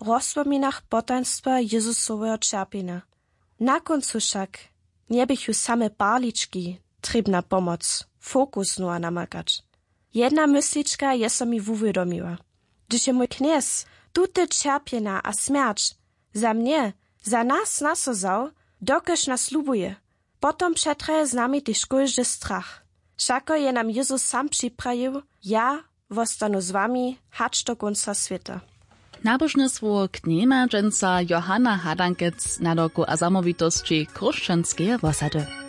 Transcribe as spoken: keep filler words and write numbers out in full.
rozpominach potaństwa Jezusowego cierpienia. Na koncu však niebychu same barlički trebna pomoc, fokus nua namakać. Jedna myslička je so mi wuwiadomiła. Gdyż je mój kniez tute cierpienia a śmierć za mnie, za nas nasozał, dokeż nas lubuje. Potom przetraje z nami tyż kóżdy strach. Wszako je nam Jezus sam przyprawił, ja wostanu z wami, hacz do końca świata. Nabożnostwo kniema dżęca Johanna Hadankec na doku a zamowitości chrześcijańskiej osady.